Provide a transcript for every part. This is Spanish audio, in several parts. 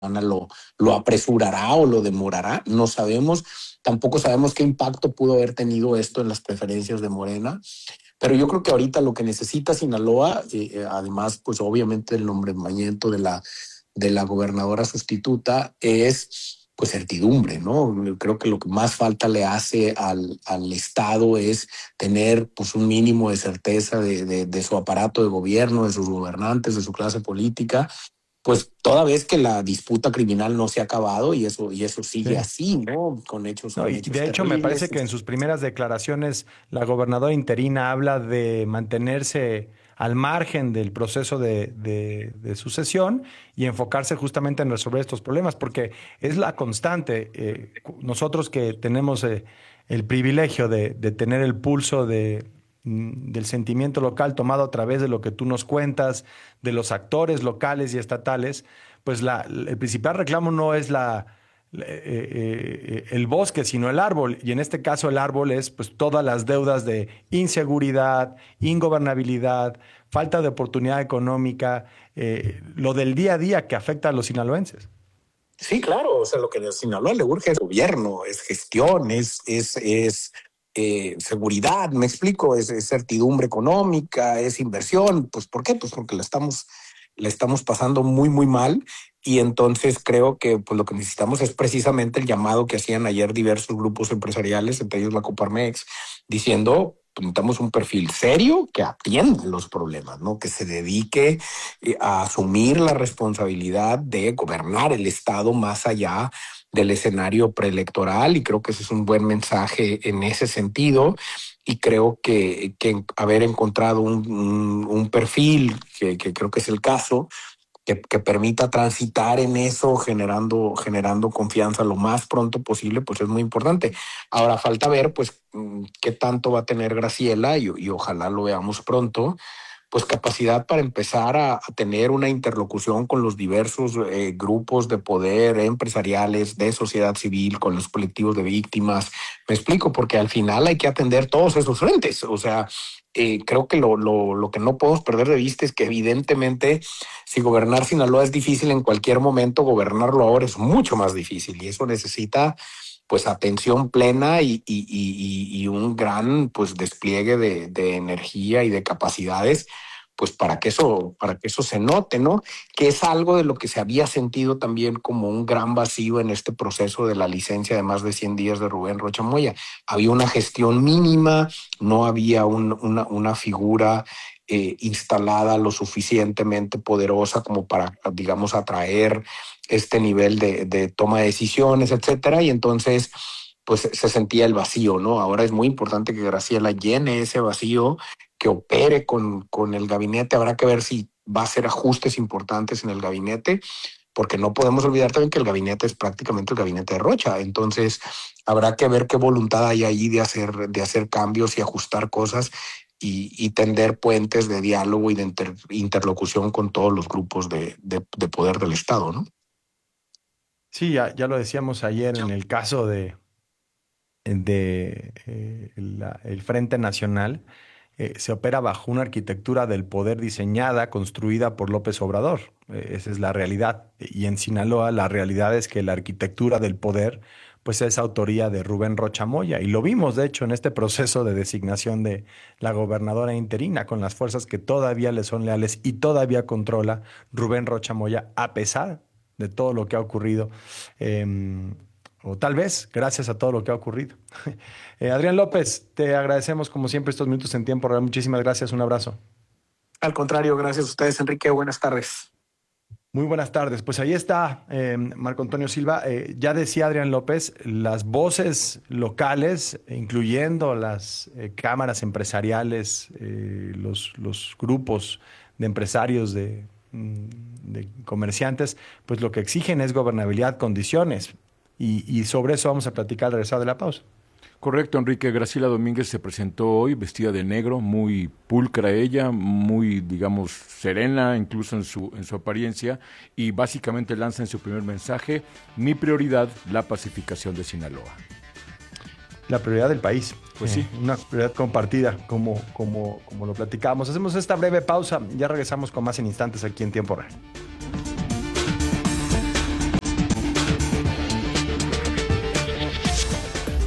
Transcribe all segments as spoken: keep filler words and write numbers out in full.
lo, lo apresurará o lo demorará, no sabemos. Tampoco sabemos qué impacto pudo haber tenido esto en las preferencias de Morena. Pero yo creo que ahorita lo que necesita Sinaloa, eh, además, pues obviamente el nombramiento de la, de la gobernadora sustituta, es pues certidumbre, ¿no? Creo que lo que más falta le hace al, al Estado es tener pues un mínimo de certeza de, de, de su aparato de gobierno, de sus gobernantes, de su clase política, pues toda vez que la disputa criminal no se ha acabado y eso, y eso sigue Sí. así, ¿no? Con hechos, No, con y hechos de hecho me parece terribles. que en sus primeras declaraciones la gobernadora interina habla de mantenerse al margen del proceso de, de- de sucesión y enfocarse justamente en resolver estos problemas, porque es la constante. Eh, cu- nosotros que tenemos eh, el privilegio de, de tener el pulso de, mm, del sentimiento local tomado a través de lo que tú nos cuentas, de los actores locales y estatales, pues la- el principal reclamo no es la eh, eh, el bosque, sino el árbol. Y en este caso el árbol es pues todas las deudas de inseguridad, ingobernabilidad, falta de oportunidad económica, eh, lo del día a día que afecta a los sinaloenses. Sí, claro, o sea, lo que a Sinaloa le urge es gobierno, es gestión, es, es, es eh, seguridad, me explico, es, es certidumbre económica, es inversión. Pues ¿por qué? Pues porque la estamos, la estamos pasando muy, muy mal. Y entonces creo que pues, lo que necesitamos es precisamente el llamado que hacían ayer diversos grupos empresariales, entre ellos la Coparmex, diciendo: pues, necesitamos un perfil serio que atienda los problemas, ¿no? Que se dedique eh, a asumir la responsabilidad de gobernar el Estado más allá del escenario preelectoral, y creo que ese es un buen mensaje en ese sentido. Y creo que, que haber encontrado un, un, un perfil, que, que creo que es el caso, que, que, permita transitar en eso, generando, generando confianza lo más pronto posible, pues es muy importante. Ahora falta ver, pues, qué tanto va a tener Graciela, y, y ojalá lo veamos pronto, pues capacidad para empezar a, a tener una interlocución con los diversos eh, grupos de poder empresariales, de sociedad civil, con los colectivos de víctimas. Me explico, porque al final hay que atender todos esos frentes. O sea, eh, creo que lo, lo, lo que no podemos perder de vista es que evidentemente si gobernar Sinaloa es difícil en cualquier momento, gobernarlo ahora es mucho más difícil, y eso necesita pues atención plena y, y, y, y un gran pues despliegue de, de energía y de capacidades, pues para que eso, para que eso se note, ¿no? Que es algo de lo que se había sentido también como un gran vacío en este proceso de la licencia de más de cien días de Rubén Rocha Moya. Había una gestión mínima, no había un, una, una figura eh, instalada lo suficientemente poderosa como para, digamos, atraer este nivel de, de toma de decisiones, etcétera. Y entonces, pues se sentía el vacío, ¿no? Ahora es muy importante que Graciela llene ese vacío, que opere con, con el gabinete. Habrá que ver si va a hacer ajustes importantes en el gabinete, porque no podemos olvidar también que el gabinete es prácticamente el gabinete de Rocha. Entonces, habrá que ver qué voluntad hay ahí de hacer, de hacer cambios y ajustar cosas, y, y tender puentes de diálogo y de inter, interlocución con todos los grupos de, de, de poder del Estado, ¿no? Sí, ya, ya lo decíamos ayer en el caso de, de eh, la- el Frente Nacional, eh, se opera bajo una arquitectura del poder diseñada, construida por López Obrador. Eh, esa es la realidad. Y en Sinaloa la realidad es que la arquitectura del poder pues es autoría de Rubén Rocha Moya. Y lo vimos, de hecho, en este proceso de designación de la gobernadora interina, con las fuerzas que todavía le son leales y todavía controla Rubén Rocha Moya, a pesar de todo lo que ha ocurrido. Em, o tal vez gracias a todo lo que ha ocurrido. Eh, Adrián López, te agradecemos como siempre estos minutos en tiempo real. Muchísimas gracias, un abrazo. Al contrario, gracias a ustedes, Enrique. Buenas tardes. Muy buenas tardes. Pues ahí está eh, Marco Antonio Silva. Eh, ya decía Adrián López, las voces locales, incluyendo las eh, cámaras empresariales, eh, los, los grupos de empresarios, de, mm, de comerciantes, pues lo que exigen es gobernabilidad, condiciones. Y, y sobre eso vamos a platicar al regresar de la pausa. Correcto, Enrique. Graciela Domínguez se presentó hoy vestida de negro, muy pulcra ella, muy, digamos, serena, incluso en su, en su apariencia, y básicamente lanza en su primer mensaje: mi prioridad, la pacificación de Sinaloa. La prioridad del país. Pues Eh, sí. una prioridad compartida, como, como, como lo platicábamos. Hacemos esta breve pausa. Ya regresamos con más en instantes aquí en Tiempo Real.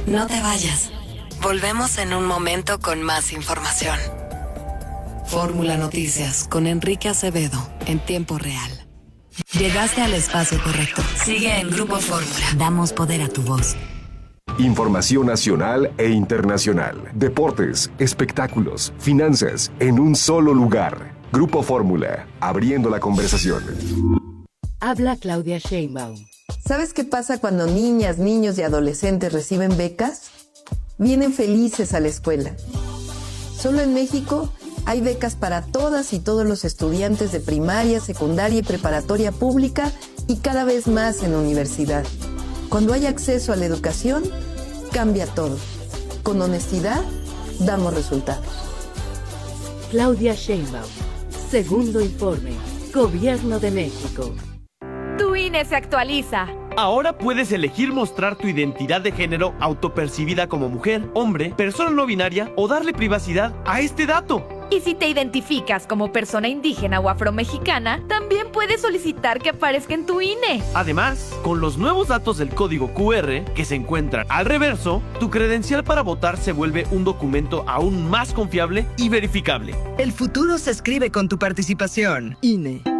No te vayas. Volvemos en un momento con más información. Fórmula Noticias con Enrique Acevedo en tiempo real. Llegaste al espacio correcto. Sigue en Grupo Fórmula. Damos poder a tu voz. Información nacional e internacional. Deportes, espectáculos, finanzas, en un solo lugar. Grupo Fórmula, abriendo la conversación. Habla Claudia Sheinbaum. ¿Sabes qué pasa cuando niñas, niños y adolescentes reciben becas? Vienen felices a la escuela. Solo en México hay becas para todas y todos los estudiantes de primaria, secundaria y preparatoria pública y cada vez más en universidad. Cuando hay acceso a la educación, cambia todo. Con honestidad, damos resultados. Claudia Sheinbaum. Segundo informe. Gobierno de México. Tu I N E se actualiza. Ahora puedes elegir mostrar tu identidad de género autopercibida como mujer, hombre, persona no binaria o darle privacidad a este dato. Y si te identificas como persona indígena o afromexicana, también puedes solicitar que aparezca en tu I N E. Además, con los nuevos datos del código Q R que se encuentran al reverso, tu credencial para votar se vuelve un documento aún más confiable y verificable. El futuro se escribe con tu participación. I N E.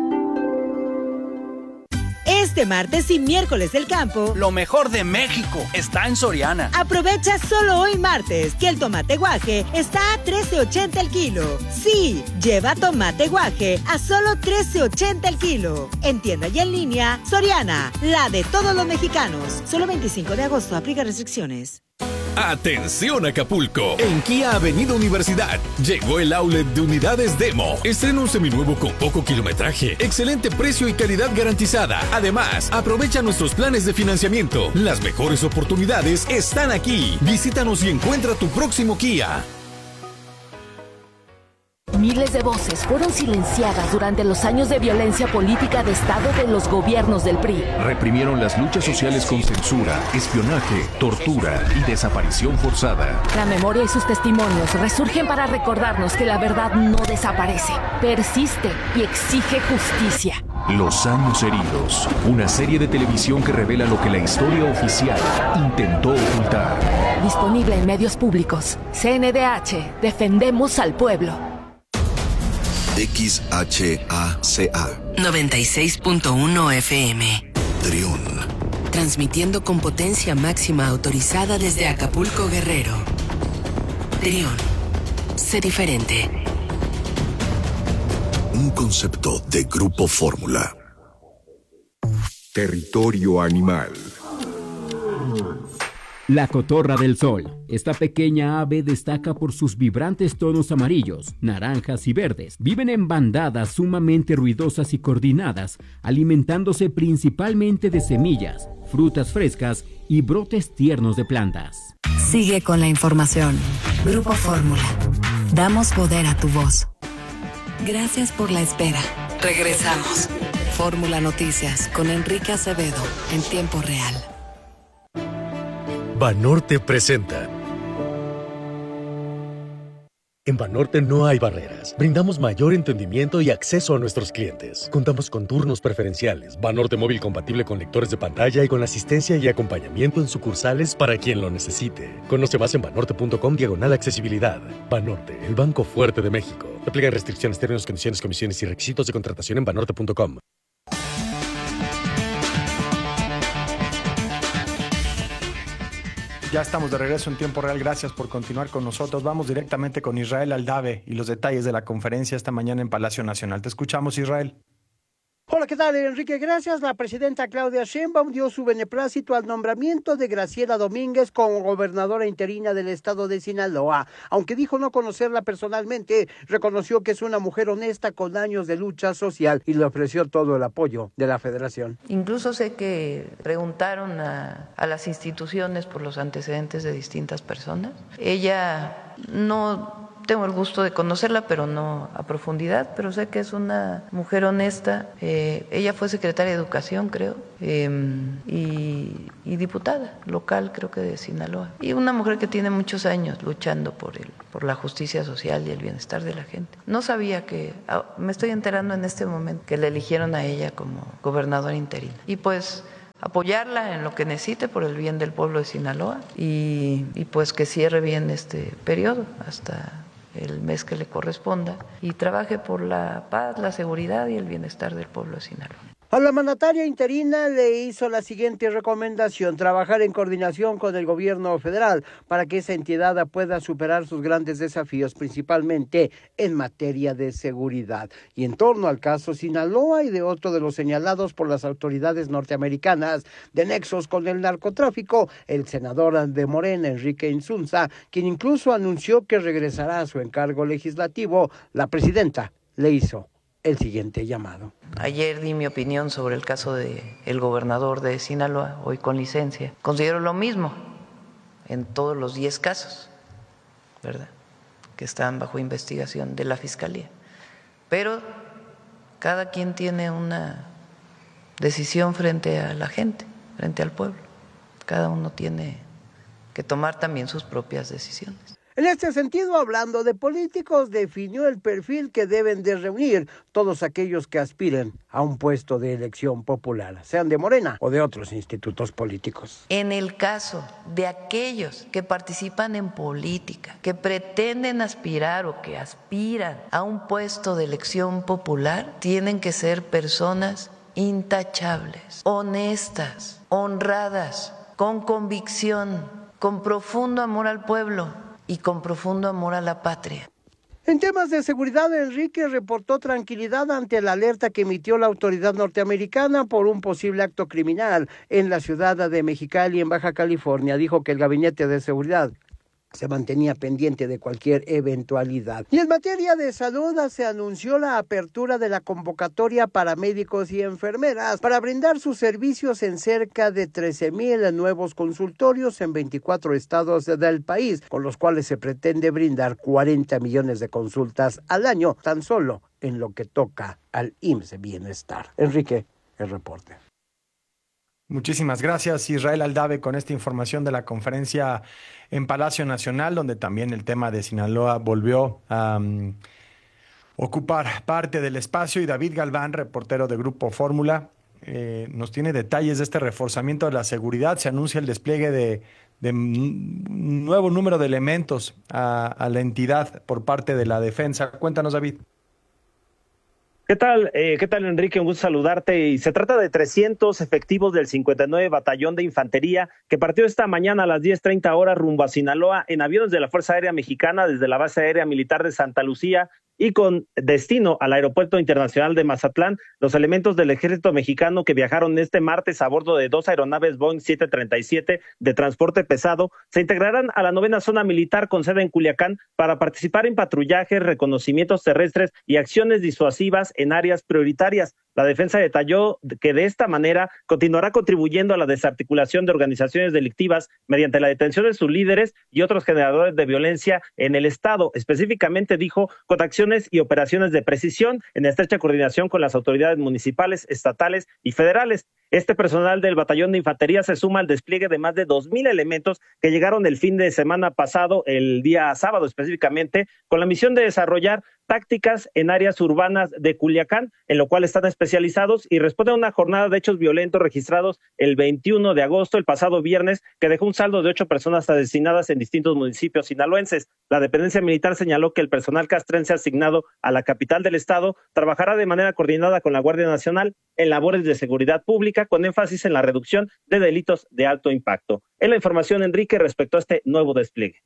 Este martes y miércoles del campo, lo mejor de México está en Soriana. Aprovecha solo hoy martes que el tomate guaje está a trece ochenta el kilo. Sí, lleva tomate guaje a solo trece ochenta el kilo. En tienda y en línea, Soriana, la de todos los mexicanos. Solo veinticinco de agosto, aplica restricciones. ¡Atención Acapulco! En Kia Avenida Universidad llegó el outlet de unidades Demo. Estrena un seminuevo con poco kilometraje, excelente precio y calidad garantizada. Además, aprovecha nuestros planes de financiamiento. Las mejores oportunidades están aquí. Visítanos y encuentra tu próximo Kia. Miles de voces fueron silenciadas durante los años de violencia política de Estado de los gobiernos del P R I. Reprimieron las luchas sociales con censura, espionaje, tortura y desaparición forzada. La memoria y sus testimonios resurgen para recordarnos que la verdad no desaparece, persiste y exige justicia. Los años heridos, una serie de televisión que revela lo que la historia oficial intentó ocultar. Disponible en medios públicos. C N D H, defendemos al pueblo. X H A C A noventa y seis punto uno F M. Triún. Transmitiendo con potencia máxima autorizada desde Acapulco, Guerrero. Triún. Sé diferente. Un concepto de Grupo Fórmula. Territorio animal. La cotorra del sol. Esta pequeña ave destaca por sus vibrantes tonos amarillos, naranjas y verdes. Viven en bandadas sumamente ruidosas y coordinadas, alimentándose principalmente de semillas, frutas frescas y brotes tiernos de plantas. Sigue con la información. Grupo Fórmula. Damos poder a tu voz. Gracias por la espera. Regresamos. Fórmula Noticias con Enrique Acevedo en tiempo real. Banorte presenta. En Banorte no hay barreras. Brindamos mayor entendimiento y acceso a nuestros clientes. Contamos con turnos preferenciales, Banorte móvil compatible con lectores de pantalla y con asistencia y acompañamiento en sucursales para quien lo necesite. Conoce más en banorte.com diagonal accesibilidad. Banorte, el banco fuerte de México. Aplican restricciones, términos, condiciones, comisiones y requisitos de contratación en banorte punto com. Ya estamos de regreso en tiempo real. Gracias por continuar con nosotros. Vamos directamente con Israel Aldave y los detalles de la conferencia esta mañana en Palacio Nacional. Te escuchamos, Israel. Hola, ¿qué tal, Enrique? Gracias. La presidenta Claudia Sheinbaum dio su beneplácito al nombramiento de Graciela Domínguez como gobernadora interina del estado de Sinaloa. Aunque dijo no conocerla personalmente, reconoció que es una mujer honesta con años de lucha social y le ofreció todo el apoyo de la federación. Incluso sé que preguntaron a, a las instituciones por los antecedentes de distintas personas. Ella no... Tengo el gusto de conocerla, pero no a profundidad, pero sé que es una mujer honesta. Eh, ella fue secretaria de Educación, creo, eh, y, y diputada local, creo que de Sinaloa. Y una mujer que tiene muchos años luchando por, el, por la justicia social y el bienestar de la gente. No sabía que, me estoy enterando en este momento, que la eligieron a ella como gobernadora interina. Y pues apoyarla en lo que necesite por el bien del pueblo de Sinaloa y, y pues que cierre bien este periodo hasta el mes que le corresponda y trabaje por la paz, la seguridad y el bienestar del pueblo de Sinaloa. A la mandataria interina le hizo la siguiente recomendación: trabajar en coordinación con el gobierno federal para que esa entidad pueda superar sus grandes desafíos, principalmente en materia de seguridad. Y en torno al caso Sinaloa y de otro de los señalados por las autoridades norteamericanas de nexos con el narcotráfico, el senador de Morena, Enrique Insunza, quien incluso anunció que regresará a su encargo legislativo, la presidenta le hizo el siguiente llamado. Ayer di mi opinión sobre el caso del gobernador de Sinaloa, hoy con licencia. Considero lo mismo en todos los diez casos, ¿verdad?, que están bajo investigación de la Fiscalía. Pero cada quien tiene una decisión frente a la gente, frente al pueblo. Cada uno tiene que tomar también sus propias decisiones. En este sentido, hablando de políticos, definió el perfil que deben de reunir todos aquellos que aspiren a un puesto de elección popular, sean de Morena o de otros institutos políticos. En el caso de aquellos que participan en política, que pretenden aspirar o que aspiran a un puesto de elección popular, tienen que ser personas intachables, honestas, honradas, con convicción, con profundo amor al pueblo y con profundo amor a la patria. En temas de seguridad, Enrique reportó tranquilidad ante la alerta que emitió la autoridad norteamericana por un posible acto criminal en la ciudad de Mexicali, en Baja California. Dijo que el Gabinete de Seguridad se mantenía pendiente de cualquier eventualidad. Y en materia de salud, se anunció la apertura de la convocatoria para médicos y enfermeras para brindar sus servicios en cerca de trece mil nuevos consultorios en veinticuatro estados del país, con los cuales se pretende brindar cuarenta millones de consultas al año, tan solo en lo que toca al I M S S Bienestar. Enrique, el reporte. Muchísimas gracias, Israel Aldave, con esta información de la conferencia en Palacio Nacional, donde también el tema de Sinaloa volvió a um, ocupar parte del espacio. Y David Galván, reportero de Grupo Fórmula, eh, nos tiene detalles de este reforzamiento de la seguridad. Se anuncia el despliegue de, de un nuevo número de elementos a, a la entidad por parte de la defensa. Cuéntanos, David. ¿Qué tal? Eh, ¿Qué tal, Enrique? Un gusto saludarte. Y se trata de trescientos efectivos del cincuenta y nueve Batallón de Infantería que partió esta mañana a las diez treinta horas rumbo a Sinaloa en aviones de la Fuerza Aérea Mexicana desde la Base Aérea Militar de Santa Lucía y con destino al Aeropuerto Internacional de Mazatlán. Los elementos del Ejército Mexicano que viajaron este martes a bordo de dos aeronaves Boeing siete treinta y siete de transporte pesado se integrarán a la novena zona militar con sede en Culiacán para participar en patrullajes, reconocimientos terrestres y acciones disuasivas en áreas prioritarias. La defensa detalló que de esta manera continuará contribuyendo a la desarticulación de organizaciones delictivas mediante la detención de sus líderes y otros generadores de violencia en el Estado. Específicamente dijo, con acciones y operaciones de precisión en estrecha coordinación con las autoridades municipales, estatales y federales. Este personal del Batallón de Infantería se suma al despliegue de más de dos mil elementos que llegaron el fin de semana pasado, el día sábado específicamente, con la misión de desarrollar tácticas en áreas urbanas de Culiacán, en lo cual están especializados y responden a una jornada de hechos violentos registrados el veintiuno de agosto, el pasado viernes, que dejó un saldo de ocho personas asesinadas en distintos municipios sinaloenses. La dependencia militar señaló que el personal castrense asignado a la capital del estado trabajará de manera coordinada con la Guardia Nacional en labores de seguridad pública, con énfasis en la reducción de delitos de alto impacto. Es la información, Enrique, respecto a este nuevo despliegue.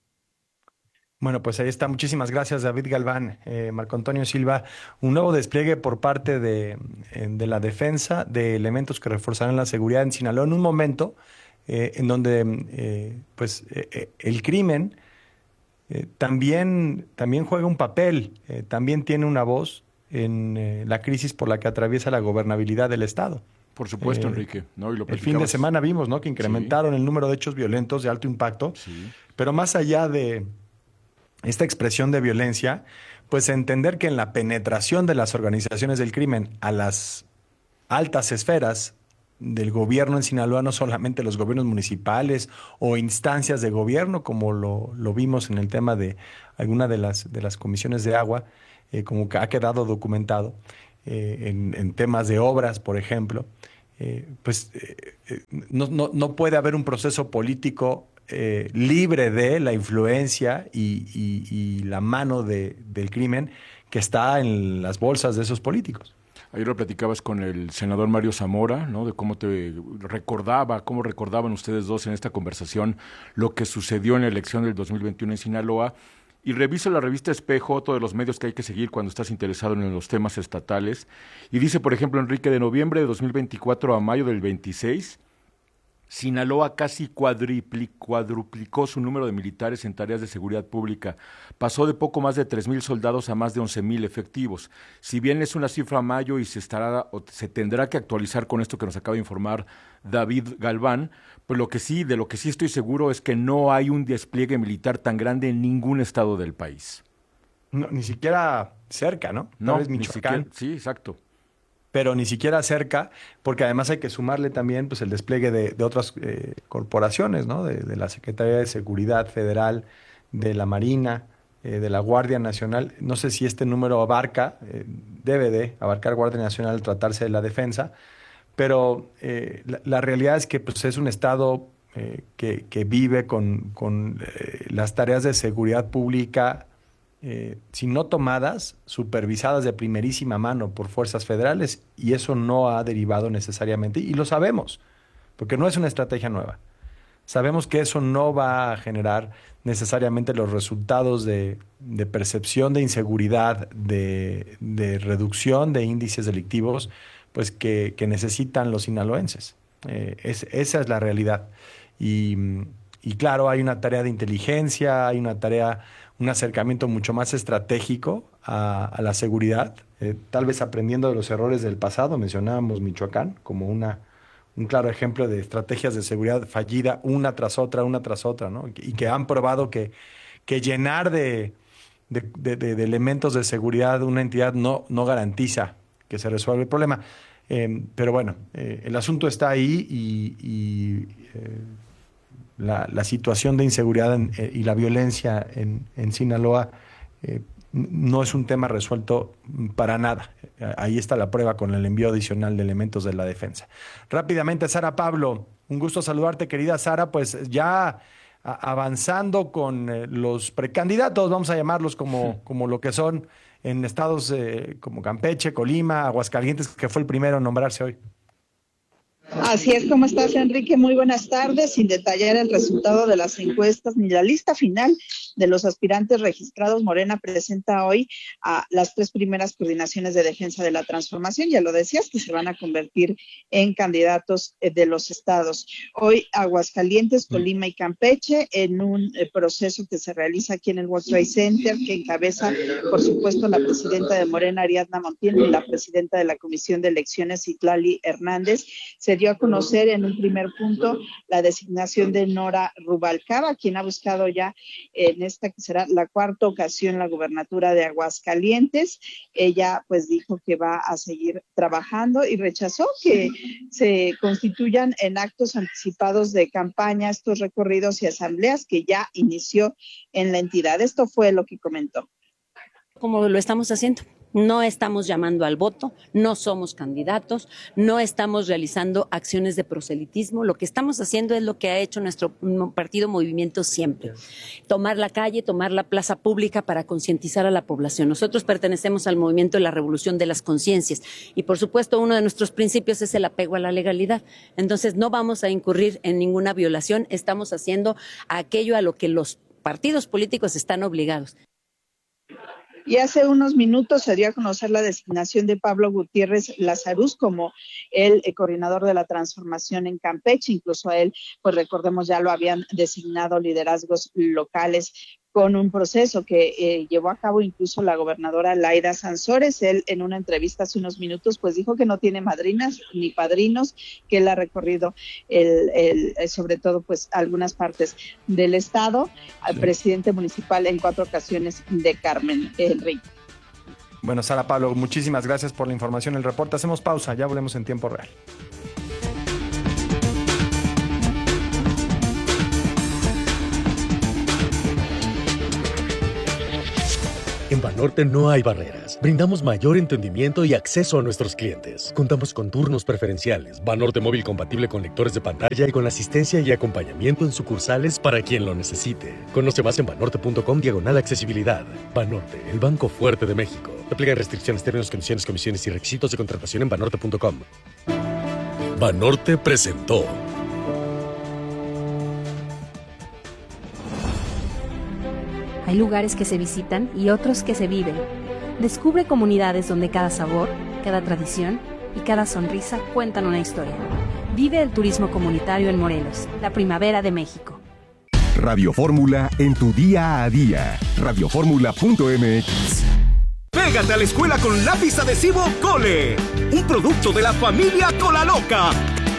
Bueno, pues ahí está. Muchísimas gracias, David Galván. Eh, Marco Antonio Silva, un nuevo despliegue por parte de, de la defensa de elementos que reforzarán la seguridad en Sinaloa en un momento eh, en donde eh, pues eh, el crimen eh, también, también juega un papel, eh, también tiene una voz en eh, la crisis por la que atraviesa la gobernabilidad del Estado. Por supuesto, eh, Enrique. No, y lo el fin de semana vimos, ¿no?, que incrementaron sí. el número de hechos violentos de alto impacto, sí. pero más allá de esta expresión de violencia, pues entender que en la penetración de las organizaciones del crimen a las altas esferas del gobierno en Sinaloa, no solamente los gobiernos municipales o instancias de gobierno, como lo, lo vimos en el tema de alguna de las, de las comisiones de agua, eh, como que ha quedado documentado, eh, en, en temas de obras, por ejemplo, eh, pues eh, no, no, no puede haber un proceso político eh, libre de la influencia y, y, y la mano de, del crimen que está en las bolsas de esos políticos. Ayer lo platicabas con el senador Mario Zamora, ¿no? De cómo te recordaba, cómo recordaban ustedes dos en esta conversación lo que sucedió en la elección del dos mil veintiuno en Sinaloa. Y reviso la revista Espejo, otro de los medios que hay que seguir cuando estás interesado en los temas estatales. Y dice, por ejemplo, Enrique, de noviembre de dos mil veinticuatro a mayo del veintiséis, Sinaloa casi cuadripli- cuadruplicó su número de militares en tareas de seguridad pública. Pasó de poco más de tres mil soldados a más de once mil efectivos. Si bien es una cifra a mayo y se estará o se tendrá que actualizar con esto que nos acaba de informar David Galván, pues lo que sí, de lo que sí estoy seguro es que no hay un despliegue militar tan grande en ningún estado del país. No, ni siquiera cerca, ¿no? No, Tal vez ni Michoacán. siquiera, sí, exacto. Pero ni siquiera cerca, porque además hay que sumarle también pues, el despliegue de, de otras eh, corporaciones, ¿no? De, de la Secretaría de Seguridad Federal, de la Marina, eh, de la Guardia Nacional. No sé si este número abarca, eh, debe de abarcar Guardia Nacional al tratarse de la defensa, pero eh, la, la realidad es que pues, es un Estado eh, que, que vive con, con eh, las tareas de seguridad pública, Eh, si no tomadas, supervisadas de primerísima mano por fuerzas federales, y eso no ha derivado necesariamente, y lo sabemos, porque no es una estrategia nueva. Sabemos que eso no va a generar necesariamente los resultados de, de percepción de inseguridad, de, de reducción de índices delictivos, pues que, que necesitan los sinaloenses. Eh, es, esa es la realidad. Y, y claro, hay una tarea de inteligencia, hay una tarea... un acercamiento mucho más estratégico a, a la seguridad, eh, tal vez aprendiendo de los errores del pasado. Mencionábamos Michoacán como una, un claro ejemplo de estrategias de seguridad fallida una tras otra, una tras otra, ¿no? Y que han probado que, que llenar de, de, de, de, de elementos de seguridad una entidad no, no garantiza que se resuelva el problema. Eh, pero bueno, eh, el asunto está ahí y... y eh, La, la situación de inseguridad en, eh, y la violencia en, en Sinaloa eh, no es un tema resuelto para nada. Eh, ahí está la prueba con el envío adicional de elementos de la defensa. Rápidamente, Sara Pablo, un gusto saludarte, querida Sara. Pues ya a, avanzando con eh, los precandidatos, vamos a llamarlos como, como lo que son en estados eh, como Campeche, Colima, Aguascalientes, que fue el primero en nombrarse hoy. Así es, ¿cómo estás, Enrique? Muy buenas tardes. Sin detallar el resultado de las encuestas ni la lista final de los aspirantes registrados, Morena presenta hoy a las tres primeras coordinaciones de defensa de la transformación. Ya lo decías, que se van a convertir en candidatos de los estados. Hoy Aguascalientes, Colima y Campeche en un eh, proceso que se realiza aquí en el World Trade Center, que encabeza, por supuesto, la presidenta de Morena, Ariadna Montiel, y la presidenta de la Comisión de Elecciones, Citlali Hernández. Se dio a conocer en un primer punto la designación de Nora Rubalcaba, quien ha buscado ya en esta que será la cuarta ocasión la gubernatura de Aguascalientes. Ella pues dijo que va a seguir trabajando y rechazó que se constituyan en actos anticipados de campaña estos recorridos y asambleas que ya inició en la entidad. Esto fue lo que comentó. Como lo estamos haciendo. No estamos llamando al voto, no somos candidatos, no estamos realizando acciones de proselitismo. Lo que estamos haciendo es lo que ha hecho nuestro partido Movimiento siempre. Tomar la calle, tomar la plaza pública para concientizar a la población. Nosotros pertenecemos al movimiento de la revolución de las conciencias y, por supuesto, uno de nuestros principios es el apego a la legalidad. Entonces, no vamos a incurrir en ninguna violación. Estamos haciendo aquello a lo que los partidos políticos están obligados. Y hace unos minutos se dio a conocer la designación de Pablo Gutiérrez Lazaruz como el eh, coordinador de la transformación en Campeche. Incluso a él, pues recordemos, ya lo habían designado liderazgos locales con un proceso que eh, llevó a cabo incluso la gobernadora Laida Sansores. Él en una entrevista hace unos minutos pues dijo que no tiene madrinas ni padrinos, que él ha recorrido el, el, sobre todo pues algunas partes del estado, al sí. Presidente municipal en cuatro ocasiones de Carmen, Enrique. Bueno, Sara Pablo, muchísimas gracias por la información, el reporte. Hacemos pausa, ya volvemos en tiempo real. En Banorte no hay barreras. Brindamos mayor entendimiento y acceso a nuestros clientes. Contamos con turnos preferenciales, Banorte móvil compatible con lectores de pantalla y con asistencia y acompañamiento en sucursales para quien lo necesite. Conoce más en banorte.com diagonal accesibilidad. Banorte, el banco fuerte de México. Aplican restricciones, términos, condiciones, comisiones y requisitos de contratación en banorte punto com. Banorte presentó. Hay lugares que se visitan y otros que se viven. Descubre comunidades donde cada sabor, cada tradición y cada sonrisa cuentan una historia. Vive el turismo comunitario en Morelos, la primavera de México. Radio Fórmula en tu día a día. radio fórmula punto m x. Pégate a la escuela con lápiz adhesivo Cole, un producto de la familia Colaloca.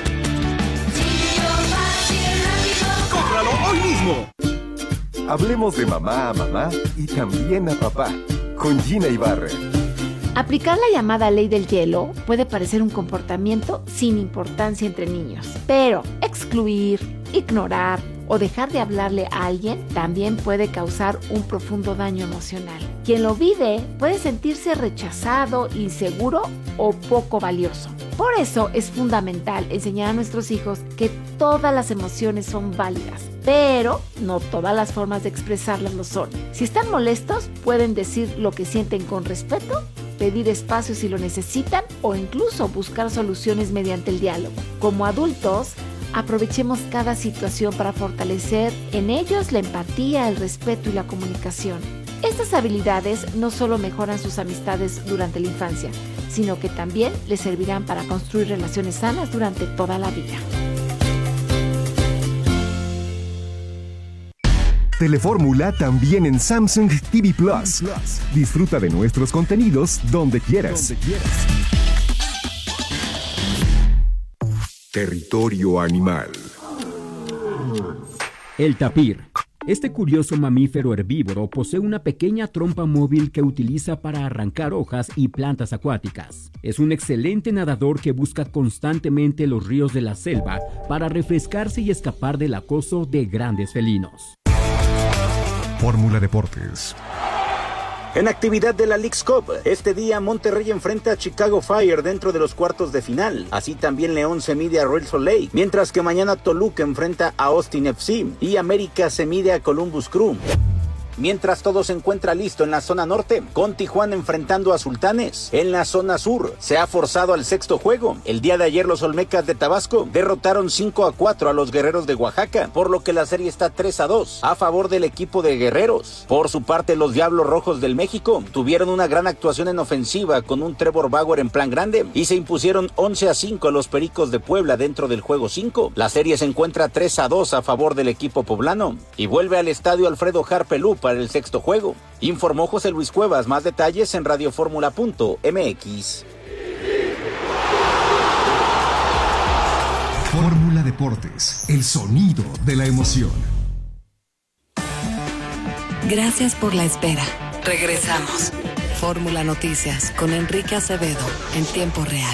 ¡Cómpralo hoy mismo! Hablemos de mamá a mamá y también a papá, con Gina Ibarra. Aplicar la llamada ley del hielo puede parecer un comportamiento sin importancia entre niños, pero excluir, ignorar o dejar de hablarle a alguien también puede causar un profundo daño emocional. Quien lo vive puede sentirse rechazado, inseguro o poco valioso. Por eso es fundamental enseñar a nuestros hijos que todas las emociones son válidas, pero no todas las formas de expresarlas lo son. Si están molestos, pueden decir lo que sienten con respeto, pedir espacio si lo necesitan o incluso buscar soluciones mediante el diálogo. Como adultos, aprovechemos cada situación para fortalecer en ellos la empatía, el respeto y la comunicación. Estas habilidades no solo mejoran sus amistades durante la infancia, sino que también les servirán para construir relaciones sanas durante toda la vida. Telefórmula también en Samsung T V Plus. Disfruta de nuestros contenidos donde quieras. Territorio animal. El tapir. Este curioso mamífero herbívoro posee una pequeña trompa móvil que utiliza para arrancar hojas y plantas acuáticas. Es un excelente nadador que busca constantemente los ríos de la selva para refrescarse y escapar del acoso de grandes felinos. Fórmula Deportes. En actividad de la Leagues Cup, este día Monterrey enfrenta a Chicago Fire dentro de los cuartos de final. Así también León se mide a Real Salt Lake, mientras que mañana Toluca enfrenta a Austin F C y América se mide a Columbus Crew. Mientras todo se encuentra listo en la zona norte, con Tijuana enfrentando a Sultanes. En la zona sur, se ha forzado al sexto juego. El día de ayer los Olmecas de Tabasco derrotaron cinco a cuatro a los Guerreros de Oaxaca, por lo que la serie está tres a dos a favor del equipo de Guerreros. Por su parte, los Diablos Rojos del México tuvieron una gran actuación en ofensiva con un Trevor Bauer en plan grande y se impusieron once a cinco a los Pericos de Puebla dentro del juego cinco. La serie se encuentra tres a dos a favor del equipo poblano y vuelve al estadio Alfredo Harpelú para el sexto juego. Informó José Luis Cuevas. Más detalles en radio fórmula punto m x. Fórmula Deportes, el sonido de la emoción. Gracias por la espera. Regresamos. Fórmula Noticias con Enrique Acevedo en tiempo real.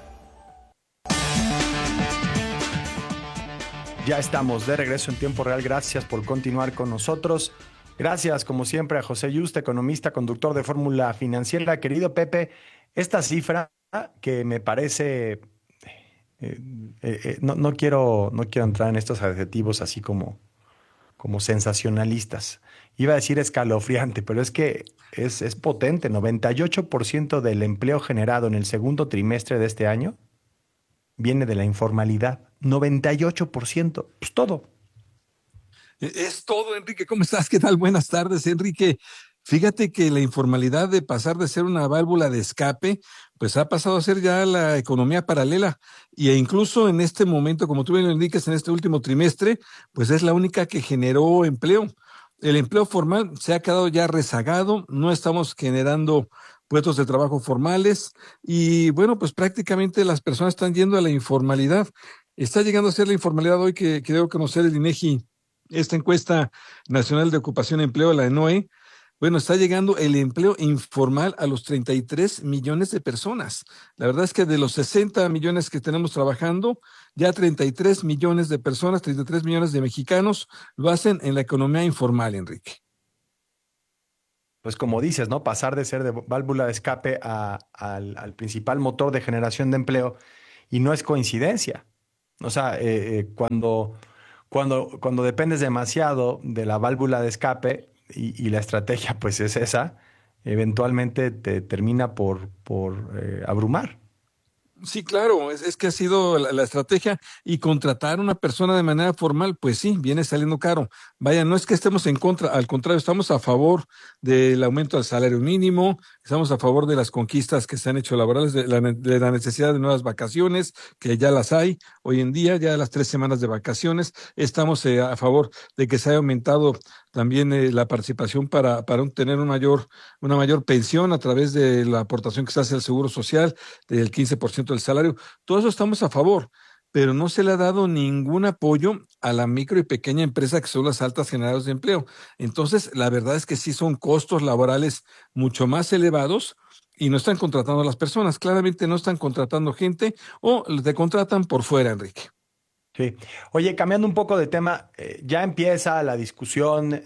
Ya estamos de regreso en tiempo real. Gracias por continuar con nosotros. Gracias, como siempre, a José Yuste, economista, conductor de Fórmula Financiera. Querido Pepe, esta cifra que me parece... Eh, eh, eh, no, no, quiero, no quiero entrar en estos adjetivos así como, como sensacionalistas. Iba a decir escalofriante, pero es que es, es potente. noventa y ocho por ciento del empleo generado en el segundo trimestre de este año viene de la informalidad. noventa y ocho por ciento, pues todo. Es todo, Enrique. ¿Cómo estás? ¿Qué tal? Buenas tardes, Enrique. Fíjate que la informalidad, de pasar de ser una válvula de escape, pues ha pasado a ser ya la economía paralela. Y incluso en este momento, como tú bien lo indicas, en este último trimestre, pues es la única que generó empleo. El empleo formal se ha quedado ya rezagado, no estamos generando puestos de trabajo formales y bueno, pues prácticamente las personas están yendo a la informalidad. Está llegando a ser la informalidad hoy que, que debo conocer el INEGI, esta encuesta nacional de ocupación y empleo, la ENOE. Bueno, está llegando el empleo informal a los treinta y tres millones de personas. La verdad es que de los sesenta millones que tenemos trabajando, ya treinta y tres millones de personas, treinta y tres millones de mexicanos lo hacen en la economía informal, Enrique. pues como dices, ¿no? Pasar de ser de válvula de escape a, al, al principal motor de generación de empleo, y no es coincidencia. O sea, eh, eh, cuando, cuando, cuando dependes demasiado de la válvula de escape y, y la estrategia pues es esa, eventualmente te termina por, por eh, abrumar. Sí, claro, es, es que ha sido la, la estrategia, y contratar a una persona de manera formal, pues sí, viene saliendo caro. Vaya, no es que estemos en contra, al contrario, estamos a favor del aumento del salario mínimo, estamos a favor de las conquistas que se han hecho laborales, de la, de la necesidad de nuevas vacaciones, que ya las hay hoy en día, ya las tres semanas de vacaciones. Estamos eh, a favor de que se haya aumentado también eh, la participación para, para un, tener un mayor, una mayor pensión a través de la aportación que se hace al Seguro Social, del quince por ciento del salario. Todo eso estamos a favor, pero no se le ha dado ningún apoyo a la micro y pequeña empresa, que son las altas generadoras de empleo. Entonces, la verdad es que sí son costos laborales mucho más elevados, y no están contratando a las personas. Claramente no están contratando gente, o te contratan por fuera, Enrique. Sí. Oye, cambiando un poco de tema, eh, ya empieza la discusión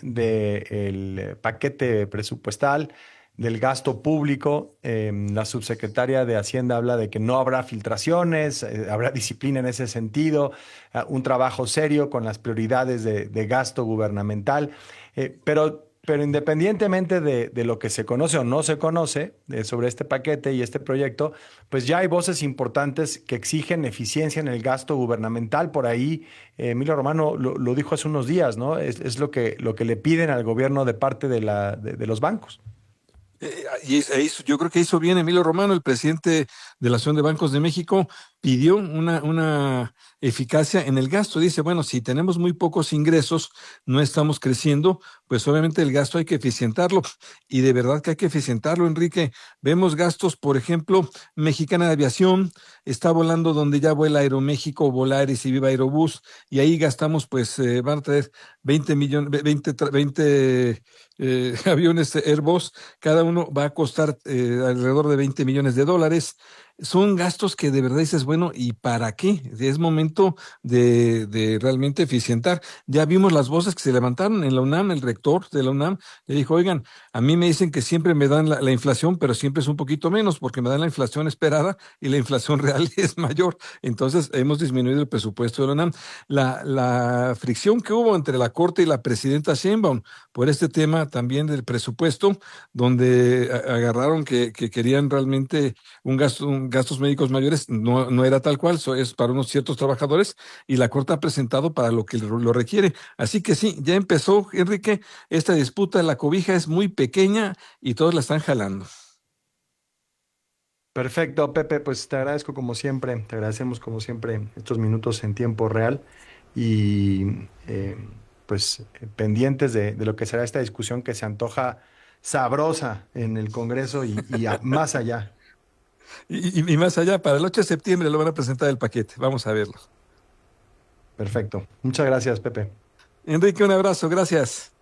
del paquete presupuestal, del gasto público. Eh, la subsecretaria de Hacienda habla de que no habrá filtraciones, eh, habrá disciplina en ese sentido, eh, un trabajo serio con las prioridades de, de gasto gubernamental. Eh, pero, pero independientemente de, de lo que se conoce o no se conoce eh, sobre este paquete y este proyecto, pues ya hay voces importantes que exigen eficiencia en el gasto gubernamental. Por ahí, eh, Emilio Romano lo, lo dijo hace unos días, ¿no? Es, es lo que, lo que le piden al gobierno de parte de, la, de, de los bancos. Eh, y eso, yo creo que hizo bien Emilio Romano, el presidente de la Asociación de Bancos de México, pidió una, una eficacia en el gasto. Dice, bueno, si tenemos muy pocos ingresos, no estamos creciendo, pues obviamente el gasto hay que eficientarlo, y de verdad que hay que eficientarlo, Enrique. Vemos gastos, por ejemplo, Mexicana de Aviación está volando donde ya vuela Aeroméxico, Volaris y Viva Aerobús, y ahí gastamos, pues eh, van a traer veinte millones, veinte, veinte eh, aviones Airbus, cada uno va a costar eh, alrededor de veinte millones de dólares. Son gastos que de verdad dices, bueno, ¿y para qué? Es momento de, de realmente eficientar. Ya vimos las voces que se levantaron en la UNAM. El rector de la UNAM le dijo, oigan, a mí me dicen que siempre me dan la, la inflación, pero siempre es un poquito menos, porque me dan la inflación esperada y la inflación real es mayor. Entonces hemos disminuido el presupuesto de la UNAM. La, la fricción que hubo entre la Corte y la presidenta Sheinbaum por este tema también del presupuesto, donde agarraron que, que querían realmente un gasto, un gastos médicos mayores, no, no era tal cual, eso es para unos ciertos trabajadores, y la Corte ha presentado para lo que lo requiere. Así que sí, ya empezó, Enrique, esta disputa. La cobija es muy pequeña y todos la están jalando. Perfecto, Pepe, pues te agradezco como siempre, te agradecemos como siempre estos minutos en tiempo real, y eh, pues pendientes de, de lo que será esta discusión que se antoja sabrosa en el Congreso y, y a, más allá. Y, y, y más allá, para el ocho de septiembre lo van a presentar el paquete. Vamos a verlo. Perfecto. Muchas gracias, Pepe. Enrique, un abrazo. Gracias.